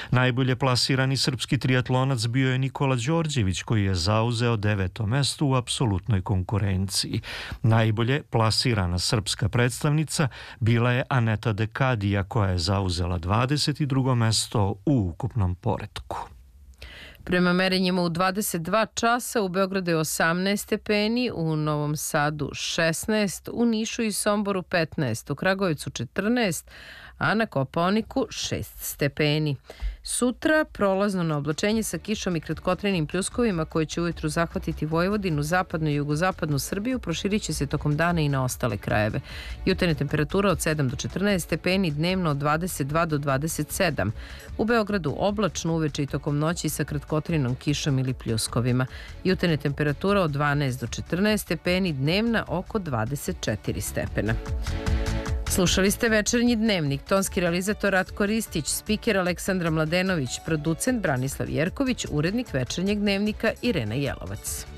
Najbolje plasirani srpski triatlonac bio je Nikola Đorđević, koji je zauzeo 9. mesto u apsolutnoj konkurenciji. Najbolje plasirana srpska predstavnica bila je Aneta Dekadija, koja je zauzela 22. mesto u ukupnom poretku. Prema merenjima u 22 časa u Beogradu je 18 stepeni, u Novom Sadu 16, u Nišu i Somboru 15, u Kragujevcu 14, a na Kopaoniku 6 stepeni. Sutra prolazno na oblačenje sa kišom i kratkotrenim pljuskovima koje će ujutru zahvatiti Vojvodinu, zapadnu i jugozapadnu Srbiju, proširit će se tokom dana i na ostale krajeve. Jutarnja temperatura od 7 do 14 stepeni, dnevno od 22 do 27. U Beogradu oblačno uveče i tokom noći sa kratkotrenom kišom ili pljuskovima. Jutarnja temperatura od 12 do 14 stepeni, dnevna oko 24 stepena. Slušali ste Večernji dnevnik, tonski realizator Ratko Ristić, spiker Aleksandra Mladenović, producent Branislav Jerković, urednik Večernjeg dnevnika Irena Jelovac.